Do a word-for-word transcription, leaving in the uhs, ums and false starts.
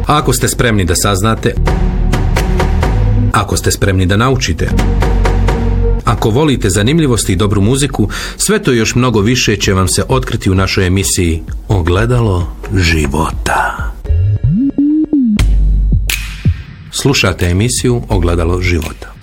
Ako ste spremni da saznate, ako ste spremni da naučite, ako volite zanimljivosti i dobru muziku, sve to još mnogo više će vam se otkriti u našoj emisiji Ogledalo života. Slušate emisiju Ogledalo života.